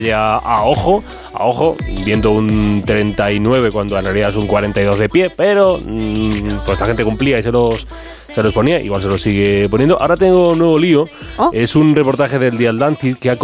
ya a ojo, viendo un 39 cuando en realidad es un 42 de pie, pero pues esta gente cumplía y se los ponía, igual se los sigue poniendo. Ahora tengo un nuevo lío, es un reportaje del Dial Danci que ha